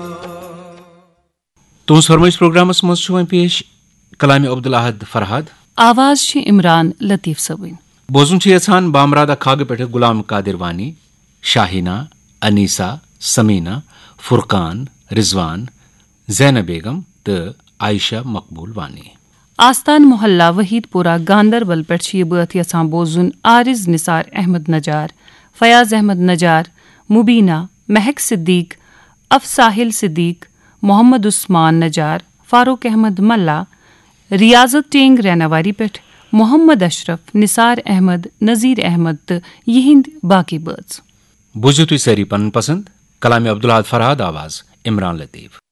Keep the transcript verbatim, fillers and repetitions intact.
तुस फरमाइश प्रोग्रामस मज वन पेश कलाम अब्दुल अहद फरहाद आवाज छ इमरान लतीफ सबीन बोजुन छ यछान बामरादा खाग पेठ गुलाम कादिर वानी शाहिना अनीसा समीना फुरकान रिजवान जैनब बेगम त आयशा मकबूल वानी आस्तान मोहल्ला वहीदपुरा गांदरबल पेठ छ बात यछान बोजुन आरिज निसार अहमद नजार फयाज अहमद नजार मुबीना महक सिद्दीक अफसाहिल सिद्दीक मोहम्मद उस्मान नजार फारूक अहमद मल्ला रियाजत टेंग रैनावारी पेठ मोहम्मद अशरफ निसार अहमद नजीर अहमद त यहिंद बाकी बर्ड्स बुझु तुई सरी पन पसंद कलाम अब्दुल अहद फरहाद आवाज इमरान लतीफ।